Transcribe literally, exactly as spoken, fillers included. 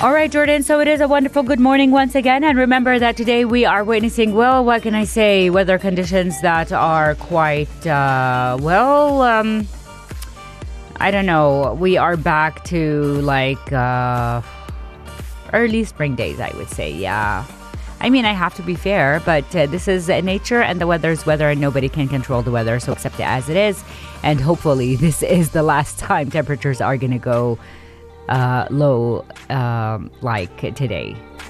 All right, Jordan. So it is a wonderful good morning once again. And remember that today we are witnessing, well, what can I say, weather conditions that are quite, uh, well, um, I don't know. We are back to like uh, early spring days, I would say. Yeah. I mean, I have to be fair, but uh, this is uh, nature and the weather is weather and nobody can control the weather. So accept it as it is. And hopefully this is the last time temperatures are going to go uh, low um, like today.